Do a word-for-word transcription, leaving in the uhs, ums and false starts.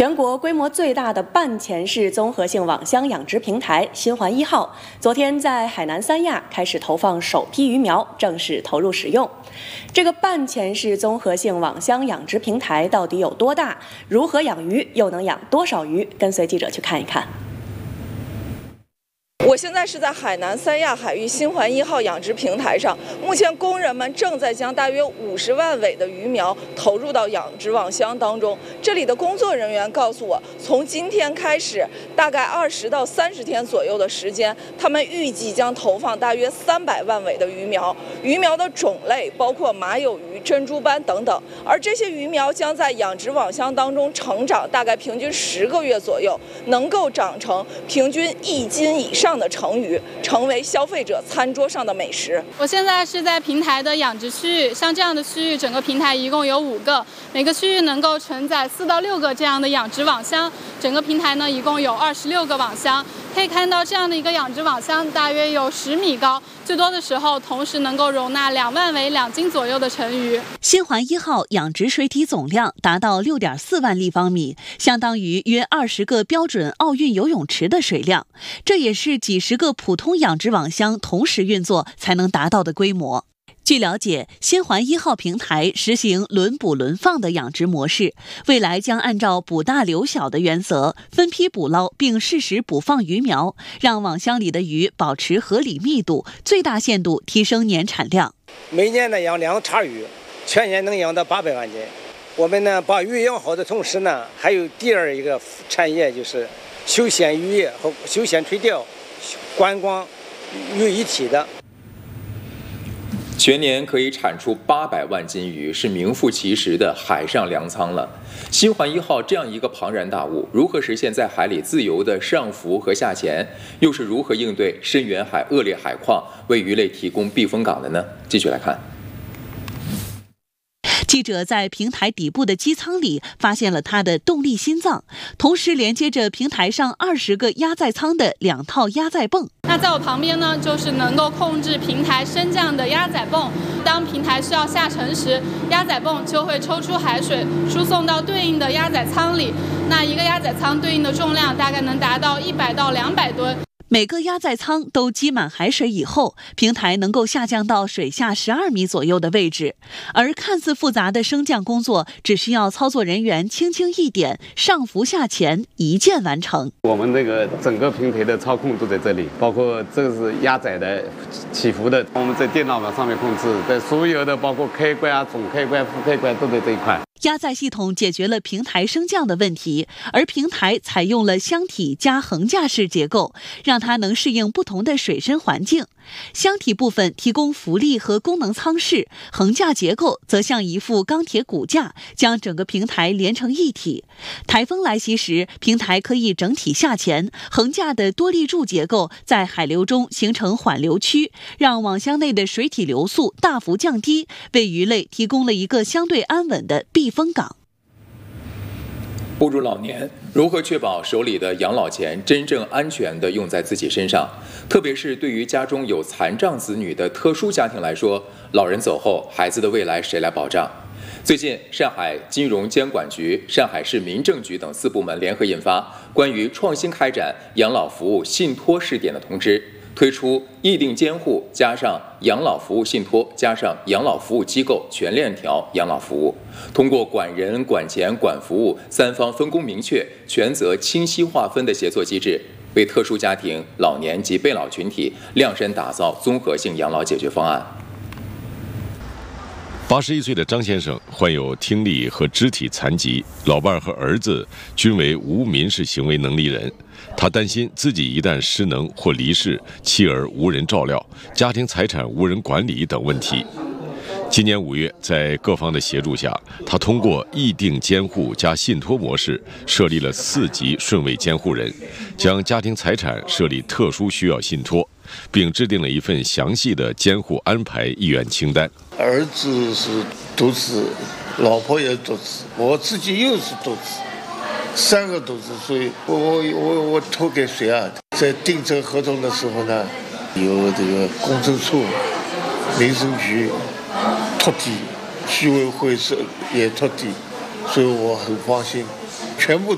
全国规模最大的半潜式综合性网箱养殖平台新环一号，昨天在海南三亚开始投放首批鱼苗，正式投入使用。这个半潜式综合性网箱养殖平台到底有多大？如何养鱼？又能养多少鱼？跟随记者去看一看。 我现在是在海南三亚海域新环一号养殖平台上，目前工人们正在将大约五十万尾的鱼苗投入到养殖网箱当中。这里的工作人员告诉我，从今天开始，大概二十到三十天左右的时间，他们预计将投放大约三百万尾的鱼苗。鱼苗的种类包括马友鱼、珍珠斑等等，而这些鱼苗将在养殖网箱当中成长，大概平均十个月左右，能够长成平均一斤以上 的成鱼，成为消费者餐桌上的美食。 我现在是在平台的养殖区域，像这样的区域，整个平台一共有五个，每个区域能够承载四到六个这样的养殖网箱。整个平台呢，一共有二十六个网箱。可以看到，这样的一个养殖网箱大约有十米高，最多的时候同时能够容纳两万尾两斤左右的成鱼。 新环一号养殖水体总量达到六点四万立方米，相当于约二十个标准奥运游泳池的水量，这也是几十个普通养殖网箱同时运作才能达到的规模。 据了解，新环一号平台实行轮捕轮放的养殖模式，未来将按照捕大留小的原则，分批捕捞并适时补放鱼苗，让网箱里的鱼保持合理密度，最大限度提升年产量。 每年呢养两叉鱼，全年能养到八百万斤。我们呢把鱼养好的同时呢，还有第二一个产业就是休闲渔业和休闲垂钓、观光于一体的。 全年可以产出八百万斤鱼，是名副其实的海上粮仓了。新环一号这样一个庞然大物，如何实现在海里自由的上浮和下潜？又是如何应对深远海恶劣海况，为鱼类提供避风港的呢？继续来看。 记者在平台底部的机舱里发现了它的动力心脏，同时连接着平台上二十个压载舱的两套压载泵。 那在我旁边呢，就是能够控制平台升降的压载泵。当平台需要下沉时，压载泵就会抽出海水，输送到对应的压载舱里。那一个压载舱对应的重量大概能达到一百到两百吨。 每个压载舱都积满海水以后，平台能够下降到水下十二米左右的位置，而看似复杂的升降工作，只需要操作人员轻轻一点，上浮下潜，一键完成。 我们这个整个平台的操控都在这里，包括这个是压载的、起伏的，我们在电脑上面控制，在所有的包括开关啊、总开关、副开关都在这一块。 压载系统解决了平台升降的问题，而平台采用了箱体加横架式结构，让它能适应不同的水深环境。箱体部分提供浮力和功能舱室，横架结构则像一副钢铁骨架，将整个平台连成一体。台风来袭时，平台可以整体下潜，横架的多立柱结构在海流中形成缓流区，让网箱内的水体流速大幅降低，为鱼类提供了一个相对安稳的避风港。 步入老年，如何确保手里的养老钱真正安全地用在自己身上？特别是对于家中有残障子女的特殊家庭来说，老人走后，孩子的未来谁来保障？最近，上海金融监管局、上海市民政局等四部门联合印发《关于创新开展养老服务信托试点的通知》。 推出议定监护加上养老服务信托加上养老服务机构全链条养老服务，通过管人、管钱、管服务三方分工明确、权责清晰划分的协作机制，为特殊家庭、老年及被老群体量身打造综合性养老解决方案。 八十一岁的张先生患有听力和肢体残疾，老伴儿和儿子均为无民事行为能力人。他担心自己一旦失能或离世，妻儿无人照料，家庭财产无人管理等问题。今年五月，在各方的协助下，他通过议定监护加信托模式，设立了四级顺位监护人，将家庭财产设立特殊需要信托，并制定了一份详细的监护安排意愿清单。 儿子是独子，老婆也独子，我自己又是独子，三个独子，所以我我我我托给谁啊？在订这个合同的时候呢，有这个公证处、民政局托底，居委会是也托底，所以我很放心，全部